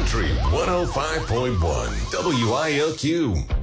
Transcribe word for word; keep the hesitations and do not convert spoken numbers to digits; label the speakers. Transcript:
Speaker 1: Country one oh five point one W I L Q.